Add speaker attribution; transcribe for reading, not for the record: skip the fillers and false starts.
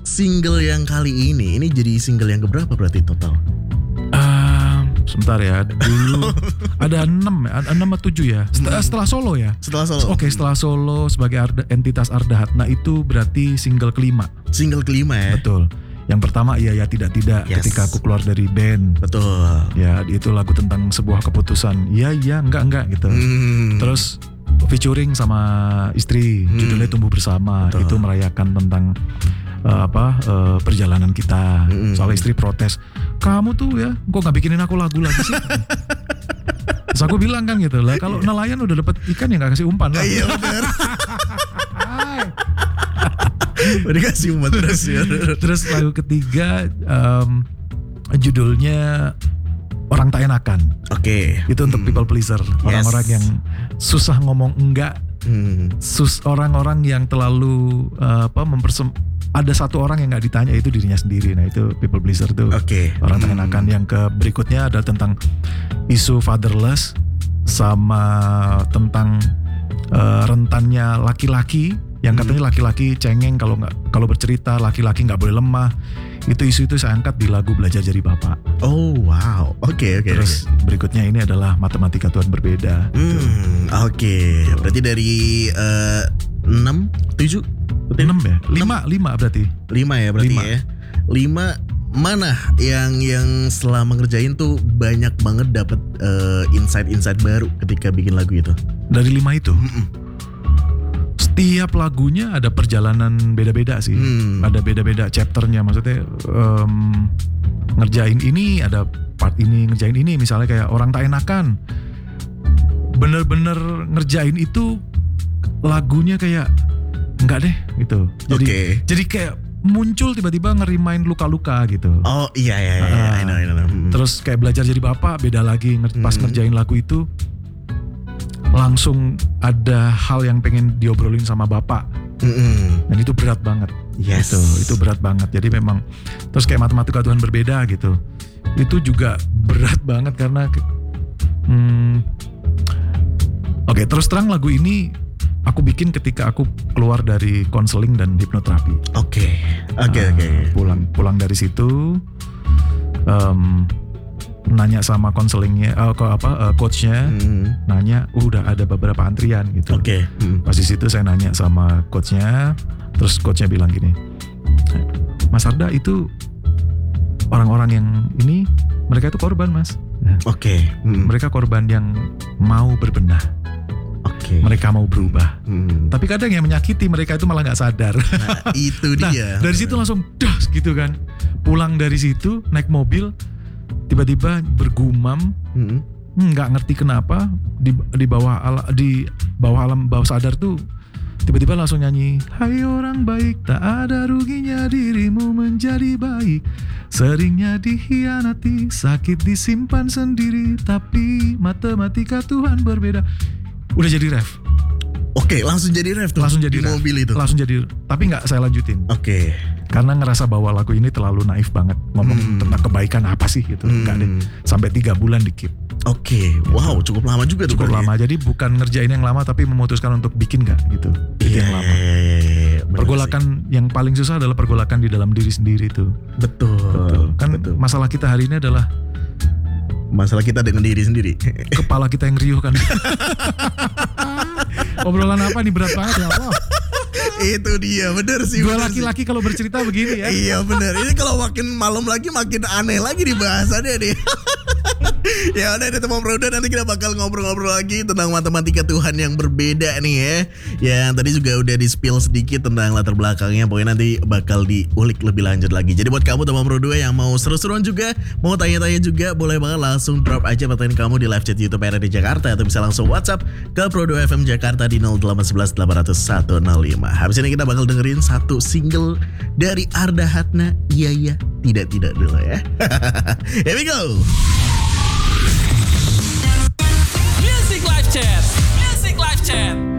Speaker 1: single yang kali ini jadi single yang keberapa berarti total?
Speaker 2: Sebentar ya, dulu ada 6 atau 7 ya. Setelah solo ya.
Speaker 1: Setelah solo.
Speaker 2: Oke, setelah solo sebagai entitas Arda Hatna itu berarti single kelima.
Speaker 1: Single kelima ya.
Speaker 2: Betul. Yang pertama Iya Ya Tidak Tidak,
Speaker 1: Yes.
Speaker 2: ketika aku keluar dari band.
Speaker 1: Betul.
Speaker 2: Ya, itu lagu tentang sebuah keputusan. Iya, enggak gitu. Terus featuring sama istri, judulnya Tumbuh Bersama.
Speaker 1: Betul.
Speaker 2: Itu merayakan tentang perjalanan kita. Soal istri protes, kamu tuh ya kok gak bikinin aku lagu lagi sih. Terus aku bilang kan gitu lah, kalau nelayan udah dapet ikan ya gak kasih umpan lah.
Speaker 1: Iya benar. Udah kasih umpan terus ya.
Speaker 2: Terus lagu ketiga judulnya Orang Tak Enakan.
Speaker 1: Oke.
Speaker 2: Itu untuk people pleaser, orang-orang yang susah ngomong enggak. Orang-orang yang terlalu ada satu orang yang nggak ditanya, itu dirinya sendiri. Nah itu people pleaser tuh.
Speaker 1: Oke.
Speaker 2: Orang tak enakan. Yang berikutnya adalah tentang isu fatherless, sama tentang rentannya laki-laki yang katanya laki-laki cengeng kalau bercerita, laki-laki nggak boleh lemah. Itu isu itu saya angkat di lagu Belajar Jadi Bapak.
Speaker 1: Oh wow. Oke.
Speaker 2: Terus berikutnya ini adalah Matematika Tuhan Berbeda.
Speaker 1: Oke. Berarti dari 6, 7?
Speaker 2: 6 ya? 5 berarti.
Speaker 1: 5 ya berarti
Speaker 2: 5.
Speaker 1: ya. 5 mana yang selama ngerjain tuh banyak banget dapat insight baru ketika bikin lagu itu?
Speaker 2: Dari 5 itu. Setiap lagunya ada perjalanan beda-beda sih. Ada beda-beda chapternya. Maksudnya ngerjain ini ada part ini, ngerjain ini. Misalnya kayak Orang Tak Enakan, bener-bener ngerjain itu lagunya kayak enggak deh gitu. Jadi kayak muncul tiba-tiba ngerimain luka-luka gitu.
Speaker 1: Oh iya. I know.
Speaker 2: Terus kayak Belajar Jadi Bapak beda lagi. Pas ngerjain lagu itu langsung ada hal yang pengen diobrolin sama bapak. Dan itu berat banget.
Speaker 1: Yes.
Speaker 2: Itu berat banget. Jadi memang terus kayak Matematika Tuhan Berbeda gitu. Itu juga berat banget karena Oke, terus terang lagu ini aku bikin ketika aku keluar dari konseling dan hipnoterapi.
Speaker 1: Oke.
Speaker 2: Pulang dari situ nanya sama konselingnya, coachnya, nanya, udah ada beberapa antrian gitu.
Speaker 1: Oke.
Speaker 2: Pas di situ saya nanya sama coachnya, terus coachnya bilang gini, Mas Arda itu orang-orang yang ini mereka itu korban Mas.
Speaker 1: Oke.
Speaker 2: Mereka korban yang mau berbenah.
Speaker 1: Oke.
Speaker 2: Mereka mau berubah. Tapi kadang yang menyakiti mereka itu malah nggak sadar.
Speaker 1: Nah, itu dia.
Speaker 2: Dari situ langsung das gitu kan. Pulang dari situ naik mobil, tiba-tiba bergumam, nggak ngerti kenapa di bawah alam bawah sadar tuh tiba-tiba langsung nyanyi, hai orang baik, tak ada ruginya dirimu menjadi baik, seringnya dikhianati, sakit disimpan sendiri, tapi matematika Tuhan berbeda. Udah jadi ref.
Speaker 1: Oke, langsung jadi ref tuh.
Speaker 2: Langsung jadi
Speaker 1: di mobil itu.
Speaker 2: Langsung jadi, tapi nggak saya lanjutin.
Speaker 1: Oke.
Speaker 2: Karena ngerasa bahwa lagu ini terlalu naif banget ngomong tentang kebaikan apa sih gitu. Enggak deh. Sampai 3 bulan di keep.
Speaker 1: Oke. Wow, cukup lama juga tuh.
Speaker 2: Cukup lama. Jadi bukan ngerjain yang lama tapi memutuskan untuk bikin gak gitu. Itu yang lama. Pergolakan yang paling susah adalah pergolakan di dalam diri sendiri tuh.
Speaker 1: Betul.
Speaker 2: Kan masalah kita hari ini adalah
Speaker 1: masalah kita dengan diri sendiri.
Speaker 2: Kepala kita yang riuh kan. Obrolan apa nih, berat banget ya Allah.
Speaker 1: Itu dia, bener sih.
Speaker 2: Dua laki-laki kalau bercerita begini ya.
Speaker 1: Iya bener. Ini kalau makin malam lagi makin aneh lagi nih bahasannya nih. Ya udah itu Bro, nanti kita bakal ngobrol-ngobrol lagi tentang matematika Tuhan yang berbeda nih ya. Yang tadi juga udah di-spill sedikit tentang latar belakangnya. Pokoknya nanti bakal diulik lebih lanjut lagi. Jadi buat kamu teman Bro yang mau seru-seruan juga, mau tanya-tanya juga, boleh banget langsung drop aja pertanyaan kamu di live chat YouTube RRD Jakarta, atau bisa langsung WhatsApp ke Pro 2 FM Jakarta di 0811 800 105. Habis ini kita bakal dengerin satu single dari Arda Hatna, Iya Ya Tidak Tidak dulu ya. Here we go.
Speaker 3: Music Live Chat.